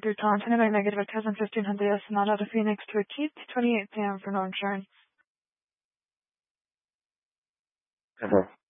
Dear Taunton, about negative at 1500 Sonata to Phoenix to a Keith, 28 p.m. for no insurance.